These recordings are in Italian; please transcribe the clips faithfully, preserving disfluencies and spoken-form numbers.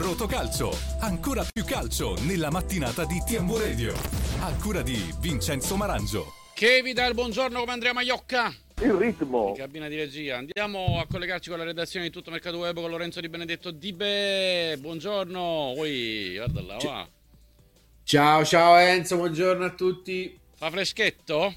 Rotocalcio, ancora più calcio nella mattinata di T M V Radio, a cura di Vincenzo Marangio. Che vi dà il buongiorno come Andrea Maiocca. Il ritmo. In cabina di regia. Andiamo a collegarci con la redazione di Tutto Mercato Web con Lorenzo Di Benedetto. Dibe, buongiorno. Ui, guarda là, va. Ciao, ciao Enzo, buongiorno a tutti. Fa freschetto?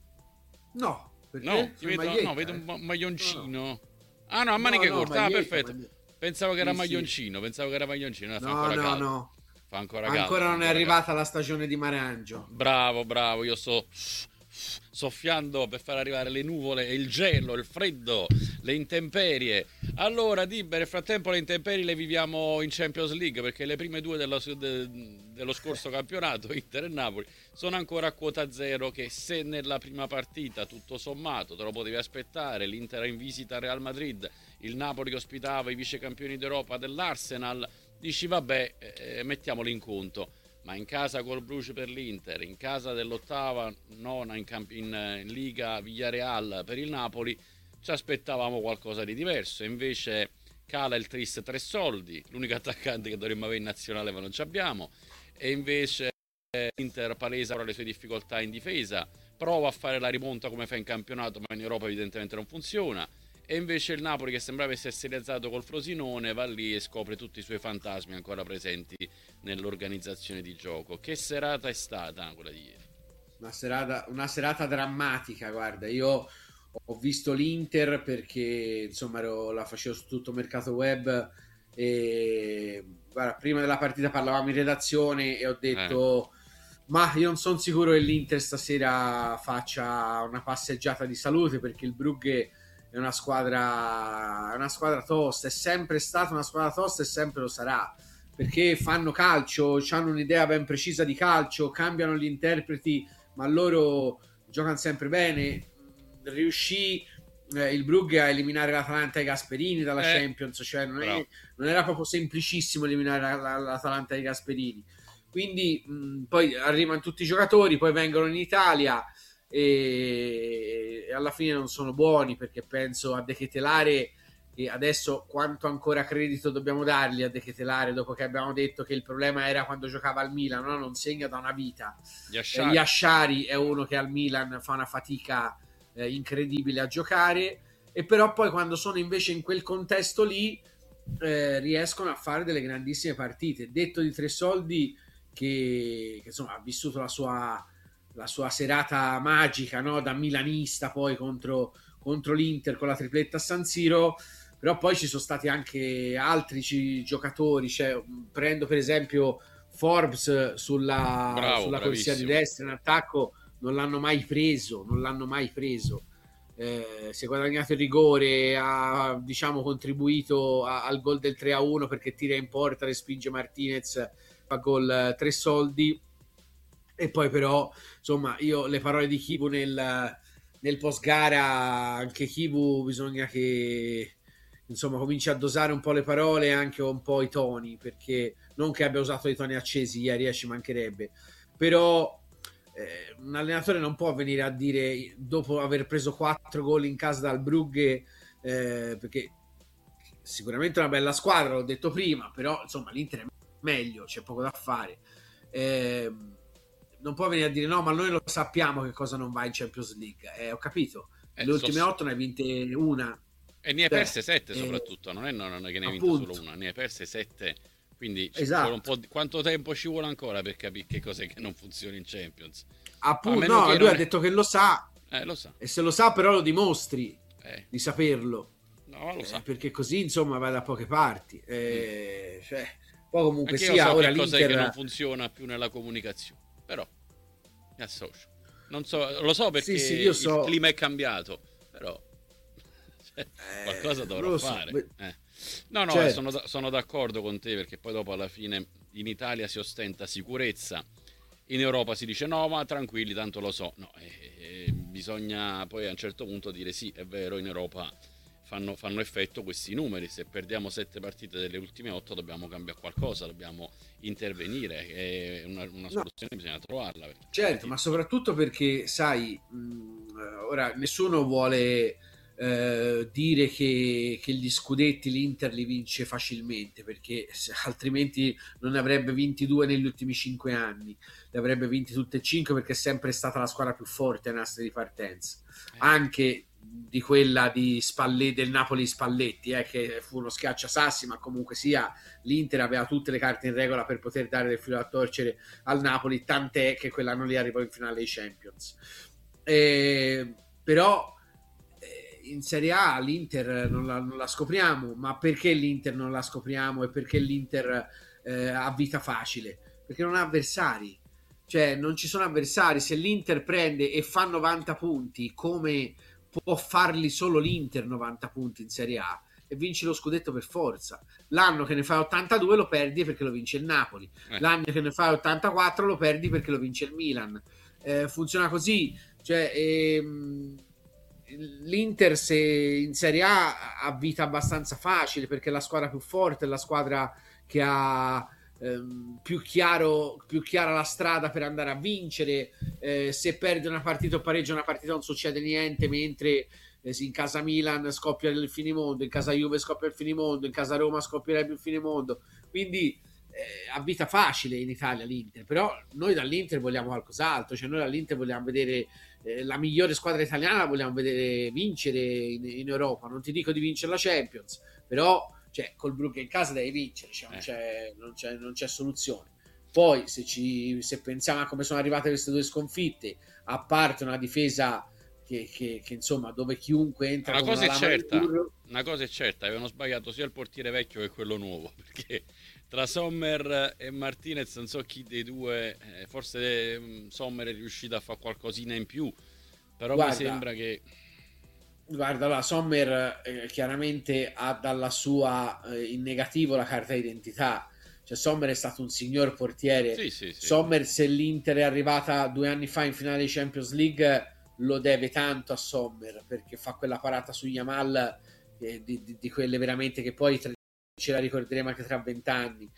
No, perché? No, ti vedo, maglietta, no, vedo un eh. maglioncino. No. Ah no, a maniche No, no, corte, ah maglietta, perfetto. maglietta. Pensavo che era Sì, maglioncino, pensavo che era maglioncino. Eh, fa No, ancora no, caldo. no. Fa ancora caldo. Ancora non è ancora arrivata caldo. la stagione di Marangio. Bravo, bravo, io sto soffiando per far arrivare le nuvole, il gelo, il freddo, le intemperie. Allora, Dibe, nel frattempo le intemperie le viviamo in Champions League, perché le prime due dello, de, dello scorso campionato, Inter e Napoli, sono ancora a quota zero, che se nella prima partita, tutto sommato, te lo potevi aspettare, l'Inter in visita al Real Madrid, il Napoli che ospitava i vice campioni d'Europa dell'Arsenal, dici vabbè, eh, mettiamoli in conto. Ma in casa col Bruges per l'Inter, in casa dell'ottava, nona in, camp- in, in Liga Villarreal per il Napoli, ci aspettavamo qualcosa di diverso. Invece cala il tris tre soldi, l'unico attaccante che dovremmo avere in nazionale ma non ci abbiamo. E invece l'Inter palesa ora le sue difficoltà in difesa, prova a fare la rimonta come fa in campionato, ma in Europa evidentemente non funziona. E invece il Napoli, che sembrava essersi rialzato col Frosinone, va lì e scopre tutti i suoi fantasmi ancora presenti nell'organizzazione di gioco. Che serata è stata quella di ieri? Una serata, una serata drammatica, guarda, io ho visto l'Inter perché insomma ero, la facevo su Tutto Mercato Web e guarda, prima della partita parlavamo in redazione e ho detto eh. ma io non sono sicuro che l'Inter stasera faccia una passeggiata di salute, perché il Brugge è una squadra, è una squadra tosta, è sempre stata una squadra tosta e sempre lo sarà, perché fanno calcio, hanno un'idea ben precisa di calcio, cambiano gli interpreti, ma loro giocano sempre bene. Riuscì eh, il Brugge a eliminare l'Atalanta ai Gasperini dalla eh, Champions, cioè non, è, non era proprio semplicissimo eliminare la, la, l'Atalanta ai Gasperini. Quindi mh, poi arrivano tutti i giocatori, poi vengono in Italia e, e alla fine non sono buoni, perché penso a De Ketelare, e adesso quanto ancora credito dobbiamo dargli a De Ketelare dopo che abbiamo detto che il problema era quando giocava al Milan, no? Non segna da una vita. Yashari. eh, Yashari è uno che al Milan fa una fatica eh, incredibile a giocare, e però poi quando sono invece in quel contesto lì eh, riescono a fare delle grandissime partite. Detto di Tre Soldi che, che insomma ha vissuto la sua la sua serata magica, no? Da milanista poi contro, contro l'Inter con la tripletta a San Siro, però poi ci sono stati anche altri ci, giocatori, cioè, prendo per esempio Forbes sulla, Bravo, sulla corsia di destra in attacco, non l'hanno mai preso, non l'hanno mai preso. Eh, si è guadagnato il rigore, ha diciamo contribuito a, al gol del tre a uno perché tira in porta, respinge Martinez, fa gol Tre Soldi. E poi però, insomma, io le parole di Chivu nel, nel post gara, anche Chivu bisogna che insomma cominci a dosare un po' le parole e anche un po' i toni, perché non che abbia usato i toni accesi ieri, eh, ci mancherebbe, però eh, un allenatore non può venire a dire dopo aver preso quattro gol in casa dal Brugge, eh, perché sicuramente è una bella squadra, l'ho detto prima, però insomma l'Inter è meglio, c'è poco da fare. Eh, non può venire a dire no, ma noi lo sappiamo che cosa non va in Champions League. Eh, ho capito, eh, le ultime so... otto ne hai vinte una e ne hai perse sette eh, soprattutto, non è, non è che ne hai appunto. vinto solo una, ne hai perse sette, quindi esatto. un po' di... quanto tempo ci vuole ancora per capire che cos'è che non funziona in Champions? Appunto, no, lui ha è... detto che lo sa, eh, lo sa, e se lo sa però lo dimostri eh. di saperlo, no, lo eh, sa. perché così insomma va da poche parti, eh, mm. cioè, poi comunque anche sia io so ora che l'Inter cos'è che non funziona più nella comunicazione, però mi associo, non so, lo so perché sì, sì, io so... il clima è cambiato, però cioè, eh, qualcosa dovrò so. fare eh. no no certo. sono, sono d'accordo con te, perché poi dopo alla fine in Italia si ostenta sicurezza, in Europa si dice no ma tranquilli tanto lo so, no, eh, eh, bisogna poi a un certo punto dire sì è vero, in Europa Fanno, fanno effetto questi numeri, se perdiamo sette partite delle ultime otto dobbiamo cambiare qualcosa, dobbiamo intervenire, è una, una soluzione, no. Bisogna trovarla. Certo, ma soprattutto perché sai, mh, ora nessuno vuole eh, dire che, che gli scudetti l'Inter li vince facilmente, perché se, altrimenti non ne avrebbe vinti due negli ultimi cinque anni, li avrebbe vinti tutti e cinque, perché è sempre stata la squadra più forte nella storia di partenza, anche di quella di Spalletti, del Napoli Spalletti, eh, che fu uno schiacciasassi, ma comunque sia l'Inter aveva tutte le carte in regola per poter dare del filo da torcere al Napoli, tant'è che quell'anno lì arrivò in finale ai Champions. Eh, però eh, in Serie A l'Inter non la, non la scopriamo, ma perché l'Inter non la scopriamo e perché l'Inter eh, ha vita facile? Perché non ha avversari, cioè non ci sono avversari. Se l'Inter prende e fa novanta punti, come può farli solo l'Inter novanta punti in Serie A, e vinci lo scudetto per forza. L'anno che ne fai ottantadue lo perdi perché lo vince il Napoli, eh. l'anno che ne fai ottantaquattro lo perdi perché lo vince il Milan. Eh, funziona così, cioè ehm, l'Inter se in Serie A ha vita abbastanza facile, perché è la squadra più forte, è la squadra che ha ehm, più chiaro più chiara la strada per andare a vincere. Eh, se perde una partita o pareggia una partita non succede niente, mentre eh, in casa Milan scoppia il finimondo, in casa Juve scoppia il finimondo, in casa Roma scoppierebbe il finimondo. Quindi eh, ha vita facile in Italia l'Inter, però noi dall'Inter vogliamo qualcos'altro, cioè noi dall'Inter vogliamo vedere eh, la migliore squadra italiana, la vogliamo vedere vincere in, in Europa. Non ti dico di vincere la Champions, però cioè, col Brugge in casa devi vincere, cioè, non, c'è, non, c'è, non c'è soluzione. Poi se, ci, se pensiamo a come sono arrivate queste due sconfitte, a parte una difesa che, che, che insomma dove chiunque entra una cosa una è certa una cosa è certa, avevano sbagliato sia il portiere vecchio che quello nuovo, perché tra Sommer e Martinez non so chi dei due, eh, forse eh, Sommer è riuscito a fare qualcosina in più, però guarda, mi sembra che guarda, la Sommer eh, chiaramente ha dalla sua eh, in negativo la carta d'identità. Cioè Sommer è stato un signor portiere. Sì, sì, sì. Sommer, se l'Inter è arrivata due anni fa in finale di Champions League, lo deve tanto a Sommer, perché fa quella parata su Yamal eh, di, di, di quelle veramente che poi tra, ce la ricorderemo anche tra vent'anni.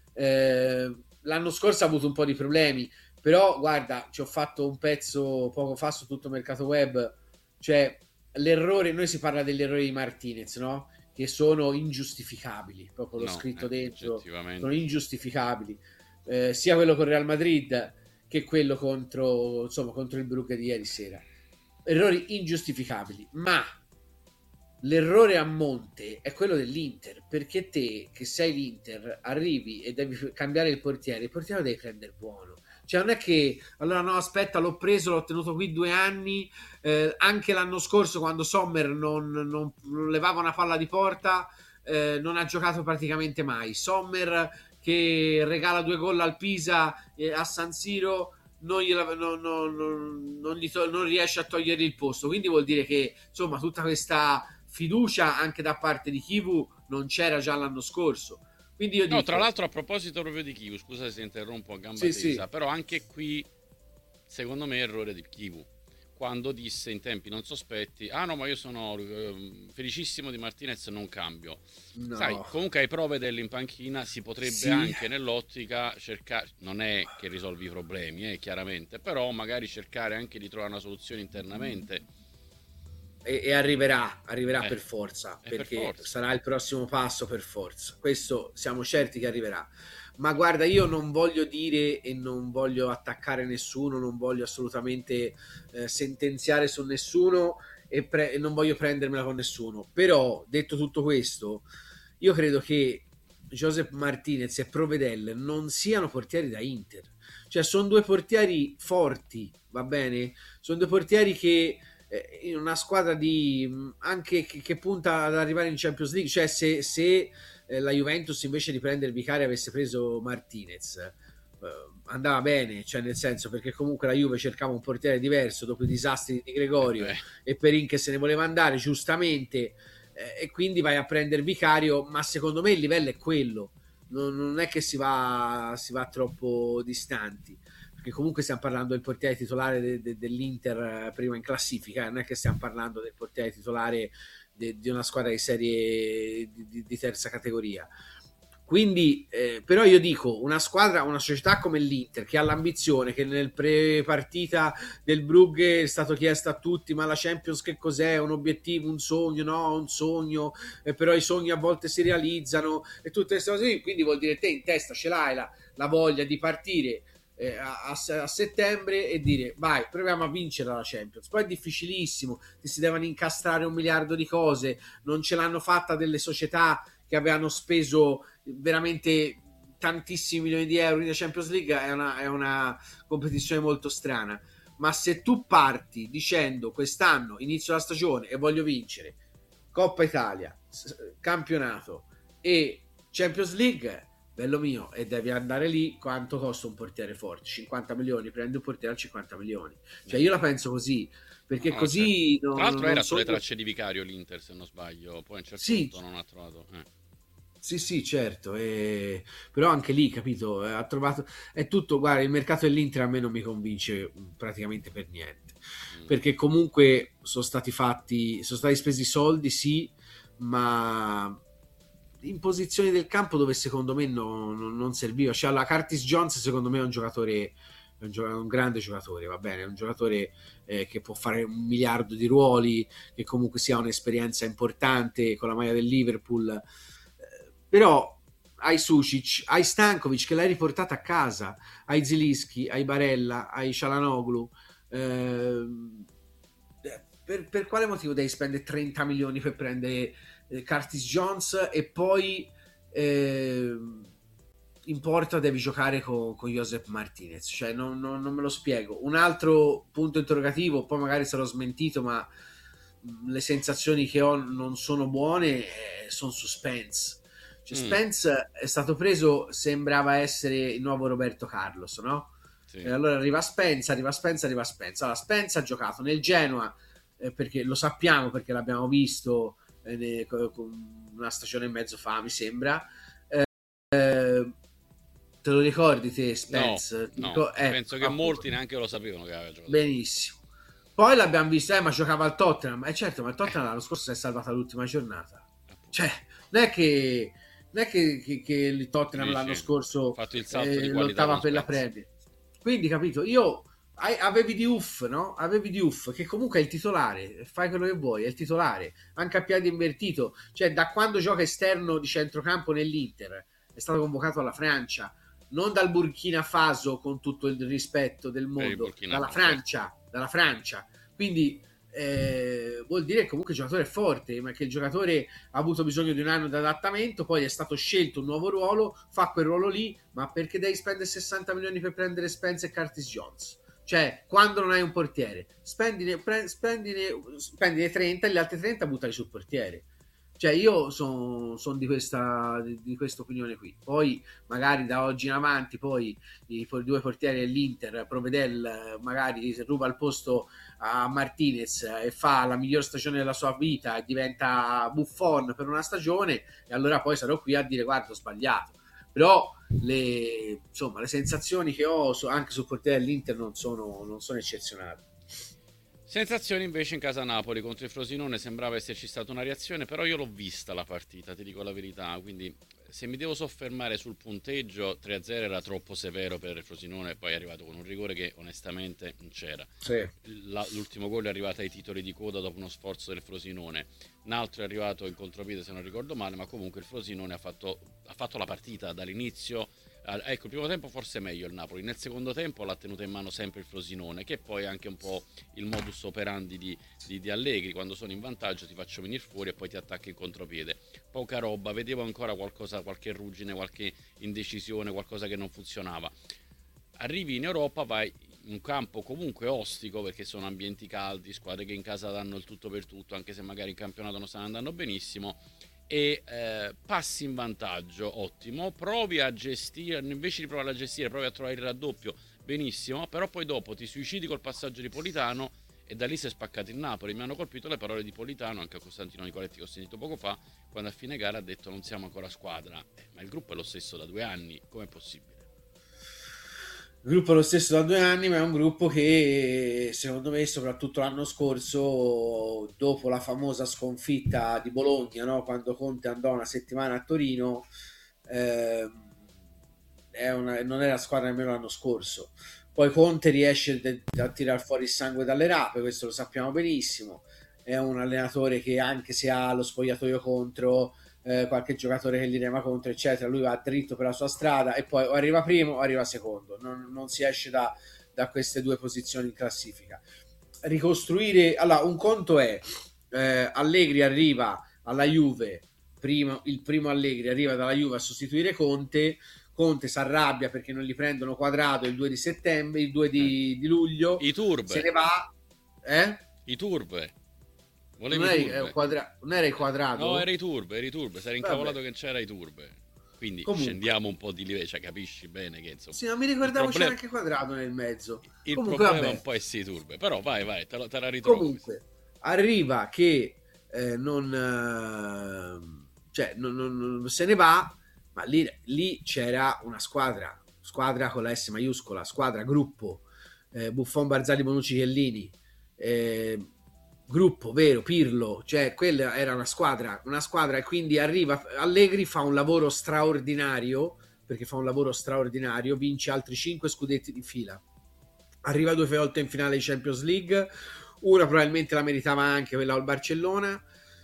Eh, l'anno scorso ha avuto un po' di problemi, però guarda, ci ho fatto un pezzo poco fa su Tutto Mercato Web, cioè l'errore, noi si parla degli errori di Martinez, no? Che sono ingiustificabili, proprio l'ho no, scritto eh, dentro, sono ingiustificabili, eh, sia quello con Real Madrid che quello contro, insomma, contro il Brugge di ieri sera. Errori ingiustificabili, ma l'errore a monte è quello dell'Inter, perché te che sei l'Inter arrivi e devi cambiare il portiere, il portiere lo devi prendere buono. Cioè non è che allora no aspetta l'ho preso, l'ho tenuto qui due anni, eh, anche l'anno scorso quando Sommer non, non, non levava una palla di porta, eh, non ha giocato praticamente mai. Sommer che regala due gol al Pisa eh, a San Siro non, gliela, non, non, non, gli to- non riesce a togliere il posto, quindi vuol dire che insomma tutta questa fiducia anche da parte di Chivu non c'era già l'anno scorso. Quindi io no, dico... tra l'altro a proposito proprio di Chivu, scusa se interrompo a gamba sì, tesa, sì. però anche qui secondo me errore di Chivu, quando disse in tempi non sospetti ah no ma io sono eh, felicissimo di Martinez, non cambio. No. Sai, comunque hai prove dell'in panchina, si potrebbe sì. anche nell'ottica cercare, non è che risolvi i problemi eh, chiaramente, però magari cercare anche di trovare una soluzione internamente. Mm. E, e arriverà, arriverà eh, per forza, perché per forza. sarà il prossimo passo per forza. Questo siamo certi che arriverà. Ma guarda, io non voglio dire e non voglio attaccare nessuno, non voglio assolutamente eh, sentenziare su nessuno e, pre- e non voglio prendermela con nessuno. Però, detto tutto questo, io credo che Josep Martinez e Provedel non siano portieri da Inter. Cioè, sono due portieri forti, va bene? Sono due portieri che in una squadra di anche che, che punta ad arrivare in Champions League, cioè se, se eh, la Juventus invece di prendere Vicario avesse preso Martinez eh, andava bene, cioè nel senso, perché comunque la Juve cercava un portiere diverso dopo i disastri di Gregorio eh e Perin che se ne voleva andare giustamente eh, e quindi vai a prendere Vicario, ma secondo me il livello è quello, non, non è che si va, si va troppo distanti, che comunque stiamo parlando del portiere titolare de, de, dell'Inter prima in classifica, non è che stiamo parlando del portiere titolare de, di una squadra di serie di, di, di terza categoria. Quindi, eh, però io dico, una squadra, una società come l'Inter, che ha l'ambizione, che nel pre-partita del Brugge è stato chiesto a tutti, ma la Champions che cos'è? Un obiettivo, un sogno? No, un sogno, eh, però i sogni a volte si realizzano e tutte queste cose lì, quindi vuol dire te in testa ce l'hai la, la voglia di partire eh, a, a, a settembre e dire vai, proviamo a vincere la Champions. Poi è difficilissimo, ti si devono incastrare un miliardo di cose, non ce l'hanno fatta delle società che avevano speso veramente tantissimi milioni di euro in Champions League. È una, è una competizione molto strana, ma se tu parti dicendo quest'anno inizio la stagione e voglio vincere Coppa Italia, campionato e Champions League, bello mio, e devi andare lì, quanto costa un portiere forte? cinquanta milioni, prendi un portiere a cinquanta milioni, cioè io la penso così, perché No, così certo. non, Tra l'altro non era sono... sulle tracce di Vicario l'Inter, se non sbaglio, poi a un certo sì, punto non ha trovato eh. sì, sì, certo, e... però anche lì, capito, ha trovato, è tutto, guarda, il mercato dell'Inter a me non mi convince praticamente per niente, mm. perché comunque sono stati fatti, sono stati spesi soldi, sì, ma in posizioni del campo dove secondo me no, no, non serviva, cioè la Curtis Jones secondo me è un giocatore, è un, gio- un grande giocatore, va bene, è un giocatore eh, che può fare un miliardo di ruoli, che comunque sia un'esperienza importante con la maglia del Liverpool, però hai Sucic, hai Stankovic che l'hai riportata a casa, hai Zilischi, hai Barella, hai Cialanoglu, ehm, per, per quale motivo devi spendere trenta milioni per prendere eh, Curtis Jones e poi eh, in porta devi giocare con, con Josep Martinez? Cioè non, non, non me lo spiego. Un altro punto interrogativo, poi magari sarò smentito, ma le sensazioni che ho non sono buone, eh, sono su Spence. Cioè, Mm. Spence è stato preso, sembrava essere il nuovo Roberto Carlos, no? Sì. E allora arriva Spence, arriva Spence, arriva Spence. Allora, Spence ha giocato nel Genoa, eh, perché lo sappiamo, perché l'abbiamo visto eh, ne, con una stagione e mezzo fa, mi sembra. Eh, eh, te lo ricordi te, Spence? No, Dico, no. ecco, Penso che appunto. molti neanche lo sapevano che aveva giocato. Benissimo. Poi l'abbiamo visto, eh, ma giocava al Tottenham. Eh certo, ma il Tottenham l'anno scorso si è salvata l'ultima giornata. Cioè, non è che non è che, che, che il Tottenham Dici, l'anno scorso fatto il salto eh, di qualità lottava con per la Spence. Premier. Quindi, capito, io hai- avevi Diouf, no? Avevi Diouf, che comunque è il titolare, fai quello che vuoi, è il titolare, anche a piedi invertito. Cioè, da quando gioca esterno di centrocampo nell'Inter, è stato convocato alla Francia, non dal Burkina Faso, con tutto il rispetto del mondo, dalla Francia, dalla Francia. Quindi eh, vuol dire che comunque il giocatore è forte, ma che il giocatore ha avuto bisogno di un anno di adattamento, poi è stato scelto un nuovo ruolo, fa quel ruolo lì, ma perché devi spendere sessanta milioni per prendere Spence e Curtis Jones? Cioè, quando non hai un portiere, spendine, pre, spendine, spendine trenta e gli altri trenta buttali sul portiere. Cioè, io sono son di questa di, di questa opinione qui. Poi, magari da oggi in avanti, poi i due portieri dell'Inter, Provedel magari ruba il posto a Martinez e fa la miglior stagione della sua vita e diventa Buffon per una stagione, e allora poi sarò qui a dire guarda, ho sbagliato. Però le, insomma, le sensazioni che ho su, anche sul portiere dell'Inter non sono, non sono eccezionali. Sensazioni invece in casa Napoli contro il Frosinone, sembrava esserci stata una reazione, però io l'ho vista la partita, ti dico la verità, quindi se mi devo soffermare sul punteggio, tre a zero era troppo severo per il Frosinone, poi è arrivato con un rigore che onestamente non c'era. Sì. La, l'ultimo gol è arrivato ai titoli di coda dopo uno sforzo del Frosinone, un altro è arrivato in contropiede se non ricordo male, ma comunque il Frosinone ha fatto, ha fatto la partita dall'inizio. Ecco, il primo tempo forse è meglio il Napoli, nel secondo tempo l'ha tenuto in mano sempre il Frosinone, che poi è anche un po' il modus operandi di, di, di Allegri: quando sono in vantaggio ti faccio venire fuori e poi ti attacchi in contropiede. Poca roba, vedevo ancora qualcosa, qualche ruggine, qualche indecisione, qualcosa che non funzionava. Arrivi in Europa, vai in un campo comunque ostico, perché sono ambienti caldi, squadre che in casa danno il tutto per tutto, anche se magari in campionato non stanno andando benissimo, e eh, passi in vantaggio, ottimo, provi a gestire, invece di provare a gestire provi a trovare il raddoppio, benissimo, però poi dopo ti suicidi col passaggio di Politano e da lì si è spaccato il Napoli. Mi hanno colpito le parole di Politano, anche a Costantino Nicoletti che ho sentito poco fa, quando a fine gara ha detto non siamo ancora squadra, eh, ma il gruppo è lo stesso da due anni, com'è possibile? Il gruppo è lo stesso da due anni, ma è un gruppo che secondo me, soprattutto l'anno scorso, dopo la famosa sconfitta di Bologna, no? Quando Conte andò una settimana a Torino, eh, è una, non è la squadra nemmeno l'anno scorso. Poi Conte riesce de- a tirar fuori il sangue dalle rape, questo lo sappiamo benissimo. È un allenatore che, anche se ha lo spogliatoio contro, eh, qualche giocatore che gli rema contro, eccetera, lui va dritto per la sua strada e poi o arriva primo o arriva secondo. Non, non si esce da, da queste due posizioni in classifica. Ricostruire, allora, un conto è eh, Allegri arriva alla Juve, primo, il primo Allegri arriva dalla Juve a sostituire Conte. Conte si arrabbia perché non gli prendono Quadrato il due di settembre, il due di, di luglio, I turbe. se ne va, eh? I turbe. Non, eri, quadra... non era il Quadrato? No, era i turbe, era i turbe, si era incavolato che c'era i turbe. Quindi comunque scendiamo un po' di livello, cioè capisci bene che insomma. Sì, non mi ricordavo problema... c'era anche Quadrato nel mezzo. Il comunque, problema vabbè. un po' è sì turbe, però vai vai, te la, te la ritrovo. Comunque, arriva che eh, non, eh, cioè, non, non, non se ne va, ma lì, lì c'era una squadra, squadra con la S maiuscola, squadra, gruppo, eh, Buffon, Barzagli, Bonucci, Chiellini, eh, gruppo vero, Pirlo, cioè quella era una squadra, una squadra, e quindi arriva Allegri, fa un lavoro straordinario, perché fa un lavoro straordinario, vince altri cinque scudetti di fila, arriva due volte in finale di Champions League, una probabilmente la meritava anche quella al Barcellona,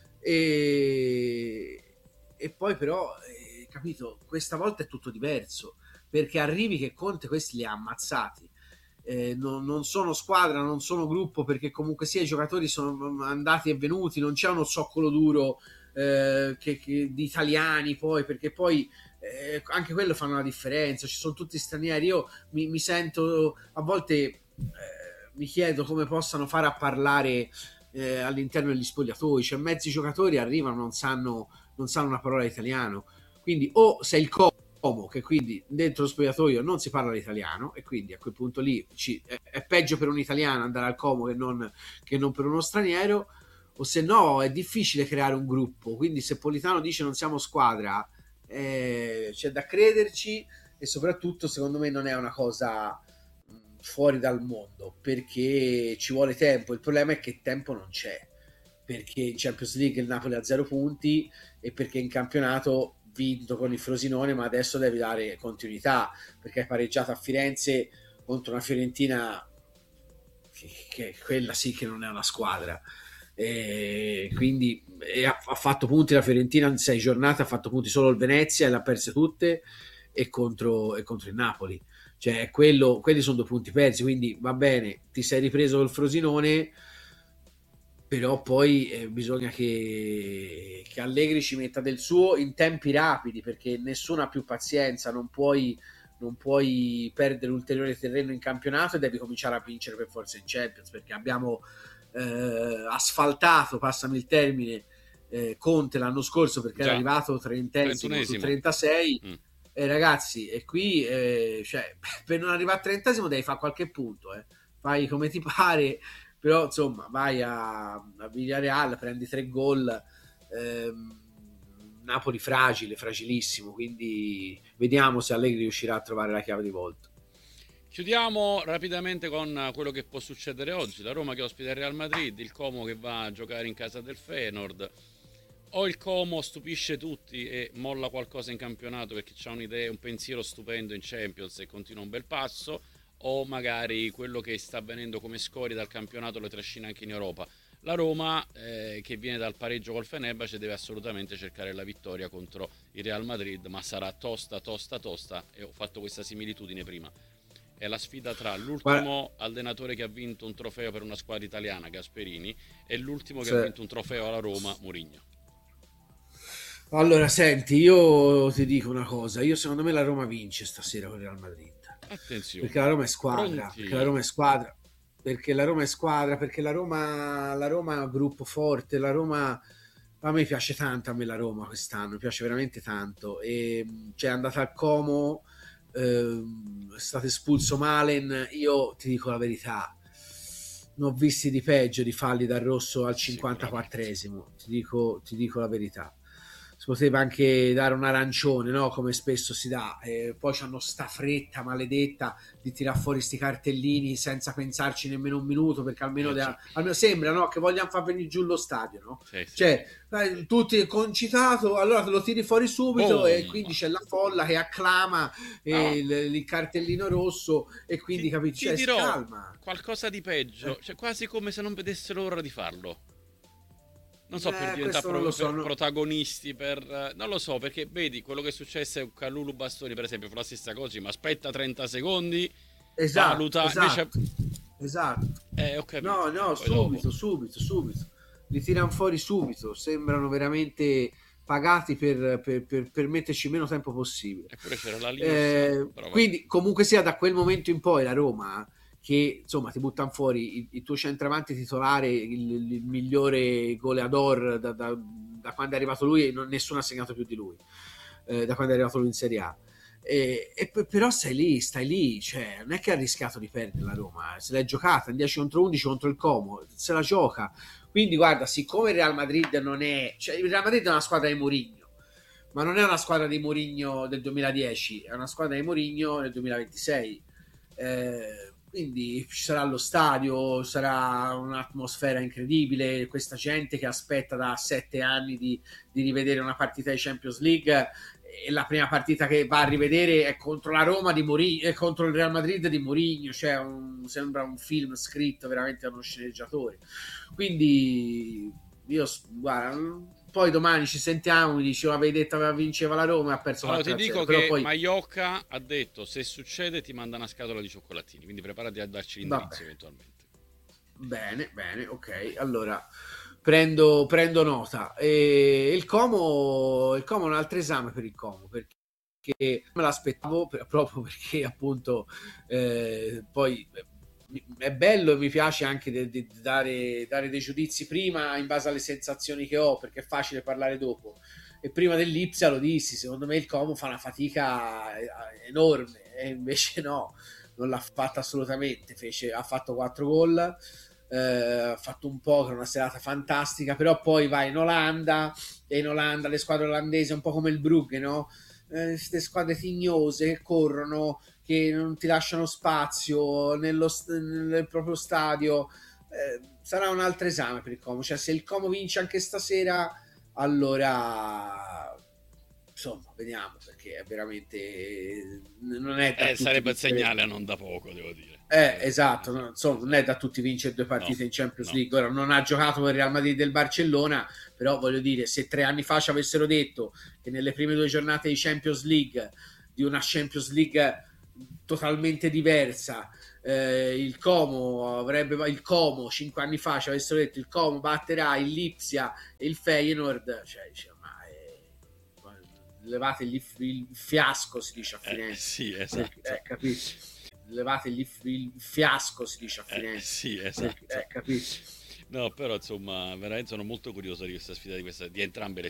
e, e poi però eh, capito, questa volta è tutto diverso, perché arrivi che Conte questi li ha ammazzati. Eh, non, non sono squadra, non sono gruppo, perché comunque sia i giocatori sono andati e venuti, non c'è uno zoccolo duro eh, che, che, di italiani, poi perché poi eh, anche quello fanno la differenza, ci sono tutti stranieri. Io mi, mi sento a volte eh, mi chiedo come possano fare a parlare eh, all'interno degli spogliatoi, cioè mezzi giocatori arrivano, non sanno, non sanno una parola italiano, quindi o sei il co che quindi dentro lo spogliatoio non si parla l'italiano, e quindi a quel punto lì ci, è, è peggio per un italiano andare al Como che non, che non per uno straniero, o se no è difficile creare un gruppo. Quindi se Politano dice non siamo squadra, eh, c'è da crederci, e soprattutto secondo me non è una cosa mh, fuori dal mondo, perché ci vuole tempo. Il problema è che tempo non c'è, perché in Champions League il Napoli ha zero punti, e perché in campionato vinto con il Frosinone, ma adesso devi dare continuità, perché hai pareggiato a Firenze contro una Fiorentina che, che quella sì che non è una squadra, e quindi e ha, ha fatto punti la Fiorentina in sei giornate, ha fatto punti solo il Venezia e le ha perse tutte, e contro, e contro il Napoli, cioè quello, quelli sono due punti persi. Quindi va bene, ti sei ripreso col Frosinone, però poi eh, bisogna che, che Allegri ci metta del suo in tempi rapidi, perché nessuno ha più pazienza, non puoi, non puoi perdere ulteriore terreno in campionato e devi cominciare a vincere per forza in Champions, perché abbiamo eh, asfaltato, passami il termine, eh, Conte l'anno scorso, perché Già. era arrivato trentesimo su trentasei, mm. e ragazzi, e qui eh, cioè, per non arrivare a trentesimo devi fare qualche punto, eh. Fai come ti pare, però insomma vai a, a Villarreal, prendi tre gol, ehm, Napoli fragile, fragilissimo, quindi vediamo se Allegri riuscirà a trovare la chiave di volta. Chiudiamo rapidamente con quello che può succedere oggi: la Roma che ospita il Real Madrid, il Como che va a giocare in casa del Feyenoord. O il Como stupisce tutti e molla qualcosa in campionato perché c'ha un'idea, un pensiero stupendo in Champions e continua un bel passo, o magari quello che sta avvenendo come scorie dal campionato lo trascina anche in Europa. La Roma eh, che viene dal pareggio col Fenerbahce deve assolutamente cercare la vittoria contro il Real Madrid, ma sarà tosta tosta tosta, e ho fatto questa similitudine prima. È la sfida tra l'ultimo Guarda. allenatore che ha vinto un trofeo per una squadra italiana, Gasperini, e l'ultimo che sì. ha vinto un trofeo alla Roma, Mourinho. Allora senti, io ti dico una cosa, io secondo me la Roma vince stasera con il Real Madrid. Attenzione, perché la Roma è squadra, Pronti. perché la Roma è squadra, perché la Roma è squadra, perché la Roma, la Roma è un gruppo forte, la Roma, a me piace tanto, a me la Roma quest'anno, mi piace veramente tanto, e cioè è andata al Como, eh, è stato espulso Malen, io ti dico la verità, ne ho visti di peggio di falli dal rosso al cinquantaquattresimo, ti dico, ti dico la verità. si poteva anche dare un arancione, no? Come spesso si dà. E poi c'hanno sta fretta maledetta di tirar fuori sti cartellini senza pensarci nemmeno un minuto, perché almeno, Eh, da, sì. almeno sembra, no? Che vogliano far venire giù lo stadio, no? Sì, sì. Cioè, eh, tutti concitato, allora te lo tiri fuori subito. Boom. E quindi c'è la folla che acclama No. il, il cartellino rosso e quindi Ti, capito, ti cioè, dirò calma. qualcosa di peggio, Eh. cioè quasi come se non vedessero l'ora di farlo. Non so, per Eh, diventare questo non pro- lo so, per no. protagonisti, per... eh, non lo so, perché vedi, quello che è successo con Lulu Bastoni, per esempio, fa la stessa cosa, ma aspetta trenta secondi, Esatto, valuta, invece... esatto, esatto. Eh, ho capito. No, no, Poi dopo... subito, subito, subito. Li tirano fuori subito. Sembrano veramente pagati per, per, per, per metterci meno tempo possibile. Eppure c'era la Linus, Eh, però vabbè. quindi, comunque sia, da quel momento in poi la Roma, che insomma ti buttano fuori il, il tuo centravanti titolare, il, il migliore goleador da, da, da quando è arrivato lui, e non, nessuno ha segnato più di lui, eh, da quando è arrivato lui in Serie A. E, e p- però stai lì, stai lì, cioè non è che ha rischiato di perdere la Roma, se l'è giocata in dieci contro undici contro il Como, se la gioca. Quindi guarda, siccome il Real Madrid non è, cioè il Real Madrid è una squadra di Mourinho, ma non è una squadra di Mourinho del duemiladieci, è una squadra di Mourinho del duemilaventisei. Eh, quindi ci sarà lo stadio, sarà un'atmosfera incredibile, questa gente che aspetta da sette anni di, di rivedere una partita di Champions League, e la prima partita che va a rivedere è contro la Roma di Mourinho, è contro il Real Madrid di Mourinho, cioè un, sembra un film scritto veramente da uno sceneggiatore. Quindi io guarda, poi domani ci sentiamo, mi dici, oh, avevi detto che vinceva la Roma e ha perso Allora ti quattro a zero, dico però che poi Maiocca ha detto se succede ti manda una scatola di cioccolatini, quindi preparati a darci l'indirizzo vabbè. eventualmente. Bene, bene, ok. Allora prendo, prendo nota. E il Como, il Como è un altro esame per il Como, perché me l'aspettavo per- proprio perché appunto eh, poi eh, mi- è bello e mi piace anche de- de- dare, dare dei giudizi prima in base alle sensazioni che ho, perché è facile parlare dopo. E prima dell'Ipsia lo dissi, secondo me il Como fa una fatica eh, enorme, e invece no, non l'ha fatta assolutamente. Fece, ha fatto quattro gol, eh, ha fatto un po', che era una serata fantastica, però poi va in Olanda, e in Olanda le squadre olandesi, un po' come il Brugge, no? Queste eh, squadre tignose che corrono, che non ti lasciano spazio nello, nel proprio stadio. Eh, sarà un altro esame per il Como, cioè se il Como vince anche stasera, allora insomma vediamo, perché è veramente non è da Eh, tutti sarebbe il vincere. segnale non da poco, devo dire. Eh, esatto, no, insomma, non è da tutti vincere due partite No, in Champions no. League. Ora non ha giocato per il Real Madrid del Barcellona, però voglio dire, se tre anni fa ci avessero detto che nelle prime due giornate di Champions League, di una Champions League totalmente diversa, eh, il Como avrebbe il Como cinque anni fa ci avessero detto il Como batterà il Lipsia e il Feyenoord, cioè dice, ma eh, levate il, il fiasco, si dice a Eh, Firenze, sì, esatto. eh, capito? Levate il, il fiasco, si dice a Eh, Firenze, sì, esatto. eh, capito? No, però insomma, veramente sono molto curioso di questa sfida, di, questa, di entrambe le